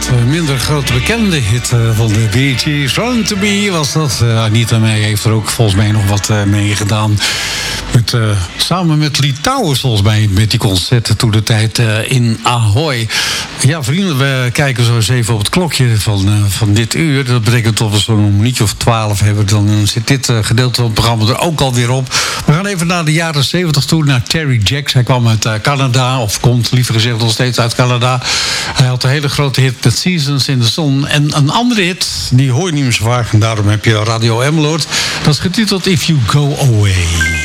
Minder grote bekende hit van de Bee Gees. Run to Me was dat. Anita May heeft er ook volgens mij nog wat mee gedaan. Samen met Lee Towers volgens mij. Met die concerten toen de tijd in Ahoy. Ja, vrienden, we kijken zo eens even op het klokje van dit uur. Dat betekent dat we zo'n minuutje of 12 hebben. Dan zit dit gedeelte van het programma er ook alweer op. We gaan even naar de jaren 70 toe. Naar Terry Jacks. Hij kwam uit Canada. Of komt liever gezegd nog steeds uit Canada. Hij had een hele grote hit met Seasons in the Sun. En een andere hit, die hoor je niet meer zo vaak. En daarom heb je Radio Emmeloord. Dat is getiteld If You Go Away.